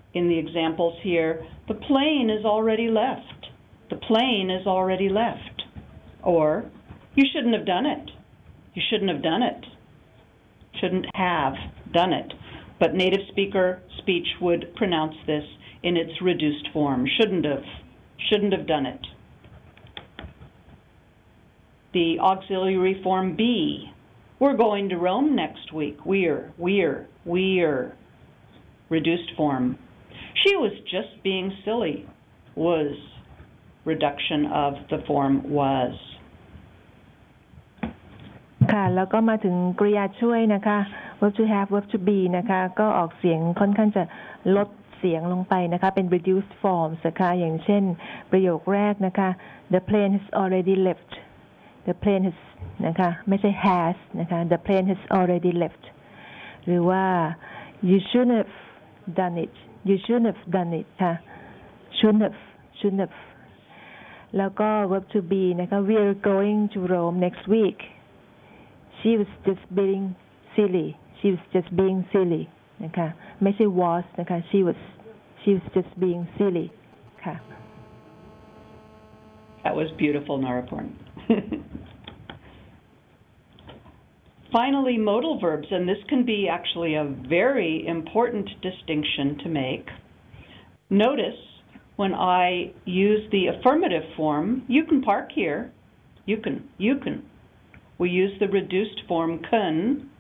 in the examples here, the plane is already left. The plane is already left. Or, you shouldn't have done it. You shouldn't have done it. Shouldn't have done it. But native speaker speech would pronounce this in its reduced form. Shouldn't have. Shouldn't have done it. The auxiliary form be. We're going to Rome next week. We're. Reduced form. She was just being silly. Was. Reduction of the form was. ค่ะแล้วก็มาถึงกริยาช่วยนะคะ verb to have verb to be นะคะก็ออกเสียงค่อนข้างจะลดเสียงลงไปนะคะเป็น reduced forms นะคะอย่างเช่นประโยคแรกนะคะ the plane has already left the plane has นะคะไม่ใช่ has นะคะ the plane has already left หรือว่า you shouldn't have done it you shouldn't have done it ค่ะ shouldn't have แล้วก็ verb to be นะคะ we are going to Rome next week she was just being silly นะคะไม่ใช่ was นะคะ she was just being silly ค่ะ That was beautiful, Naraporn. Finally, modal verbs, and this can be actually a very important distinction to make. Notice when I use the affirmative form, you can park here. You can. We use the reduced form kun,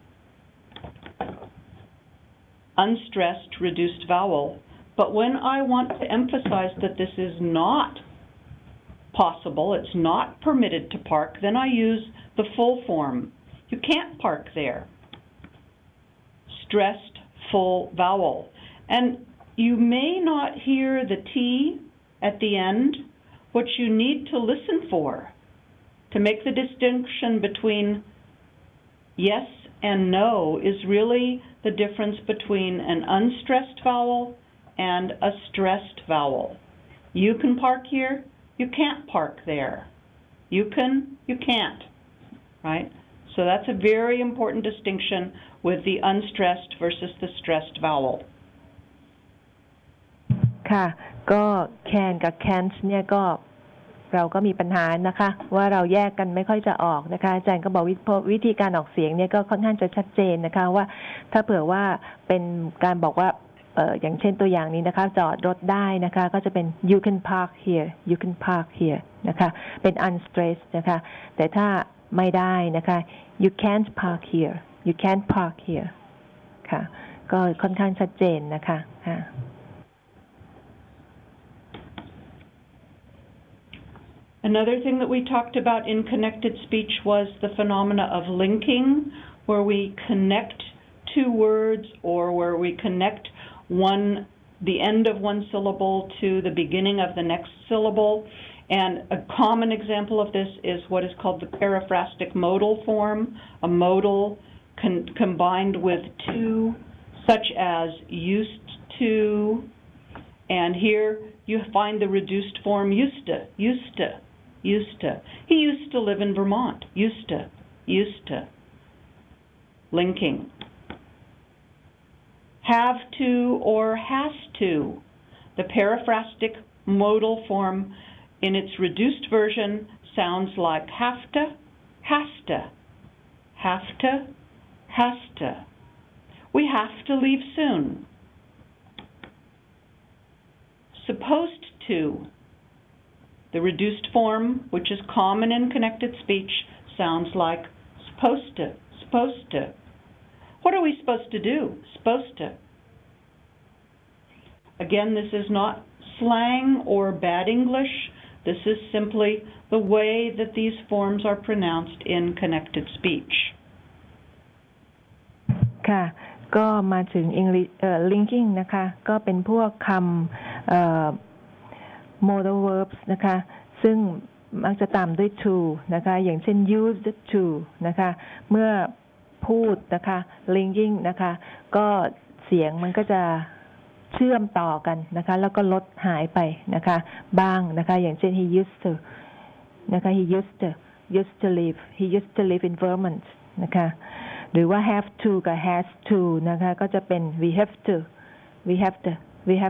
unstressed reduced vowel. But when I want to emphasize that this is not possible, it's not permitted to park, then I use the full form. You can't park there. Stressed full vowel. And you may not hear the T at the end. What you need to listen for to make the distinction between yes and no is really the difference between an unstressed vowel and a stressed vowel. You can park here, you can't park there. You can, you can't, right? So that's a very important distinction with the unstressed versus the stressed vowel. ค่ะก็ can กับ can't เนี่ยก็เราก็มีปัญหานะคะว่าเราแยกกันไม่ค่อยจะออกนะคะอาจารย์ก็บอกวิธีการออกเสียงเนี่ยก็ค่อนข้างจะชัดเจนนะคะว่าถ้าเผื่อว่าเป็นการบอกว่าอย่างเช่นตัวอย่างนี้นะคะจอดรถได้นะคะก็จะเป็น you can park here นะคะเป็น unstressed นะคะแต่ถ้าไม่ได้นะคะ you can't park here ค่ะก็ค่อนข้างชัดเจนนะคะค่ะ Another thing that we talked about in connected speech was the phenomena of linking, where we connect two words or where we connect the end of one syllable to the beginning of the next syllable. And a common example of this is what is called the periphrastic modal form, a modal combined with to, such as used to, and here you find the reduced form used to. He used to live in Vermont. Used to. Linking. Have to or has to. The periphrastic modal form in its reduced version sounds like have to, has to. Have to, has to. We have to leave soon. Supposed to. The reduced form, which is common in connected speech, sounds like supposed to. What are we supposed to do? Supposed to. Again, this is not slang or bad English. This is simply the way that these forms are pronounced in connected speech. ค่ะก็มาถึง linking นะคะก็เป็นพวกคำmodal verbs นะคะซึ่งมักจะตามด้วย to นะคะอย่างเช่น used to นะคะเมื่อพูดนะคะ linking นะคะก็เสียงมันก็จะเชื่อมต่อกันนะคะแล้วก็ลดหายไปนะคะบ้างนะคะอย่างเช่น he used to นะคะ he used to live in Vermont นะคะหรือว่า have to กับ has to นะคะก็จะเป็น we have to